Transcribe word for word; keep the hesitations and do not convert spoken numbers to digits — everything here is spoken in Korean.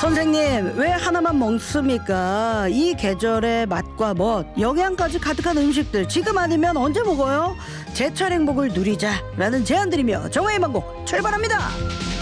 선생님, 왜 하나만 먹습니까? 이 계절의 맛과 멋, 영양까지 가득한 음식들 지금 아니면 언제 먹어요? 제철 행복을 누리자라는 제안 드리며 정화의 망곡 출발합니다.